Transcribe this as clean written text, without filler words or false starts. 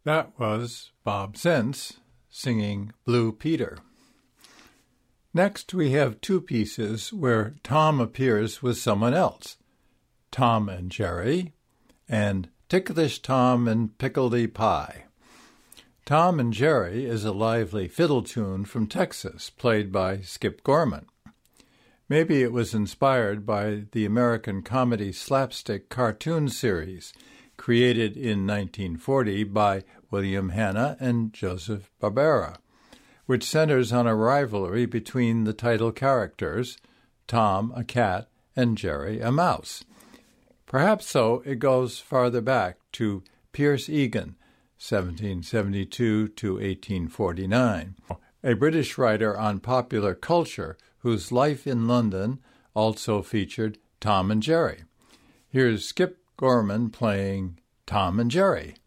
That was Bob Sense singing Blue Peter. Next, we have two pieces where Tom appears with someone else, Tom and Jerry, and Ticklish Tom and Pickledy Pie. Tom and Jerry is a lively fiddle tune from Texas, played by Skip Gorman. Maybe it was inspired by the American comedy slapstick cartoon series, created in 1940 by William Hanna and Joseph Barbera, which centers on a rivalry between the title characters, Tom, a cat, and Jerry, a mouse. Perhaps so it goes farther back to Pierce Egan, 1772 to 1849, a British writer on popular culture whose life in London also featured Tom and Jerry. Here's Skip Gorman playing Tom and Jerry.